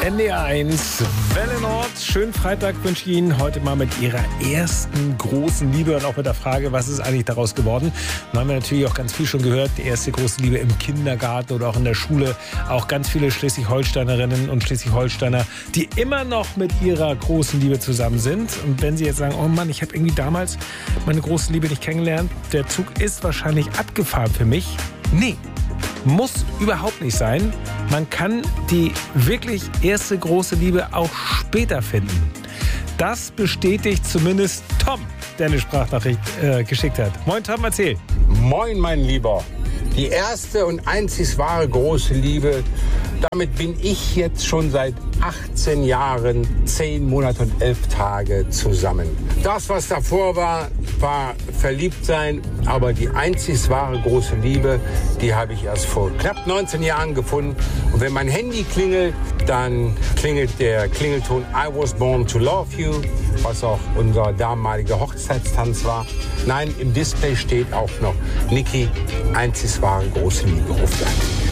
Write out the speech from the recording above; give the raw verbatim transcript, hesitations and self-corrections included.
N D R eins, Welle Nord. Schönen Freitag wünsche ich Ihnen heute mal mit Ihrer ersten großen Liebe und auch mit der Frage, was ist eigentlich daraus geworden. Da haben wir natürlich auch ganz viel schon gehört. Die erste große Liebe im Kindergarten oder auch in der Schule. Auch ganz viele Schleswig-Holsteinerinnen und Schleswig-Holsteiner, die immer noch mit ihrer großen Liebe zusammen sind. Und wenn Sie jetzt sagen, oh Mann, ich habe irgendwie damals meine große Liebe nicht kennengelernt, der Zug ist wahrscheinlich abgefahren für mich. Nee. Muss überhaupt nicht sein. Man kann die wirklich erste große Liebe auch später finden. Das bestätigt zumindest Tom, der eine Sprachnachricht äh, geschickt hat. Moin Tom, erzähl. Moin mein Lieber. Die erste und einzig wahre große Liebe, damit bin ich jetzt schon seit achtzehn Jahren, zehn Monate und elf Tage zusammen. Das, was davor war, war verliebt sein, aber die einzig wahre große Liebe, die habe ich erst vor knapp neunzehn Jahren gefunden. Und wenn mein Handy klingelt, dann klingelt der Klingelton I was born to love you, was auch unser damaliger Hochzeitstanz war. Nein, im Display steht auch noch Niki, einzig wahre große Liebe. Ruft an.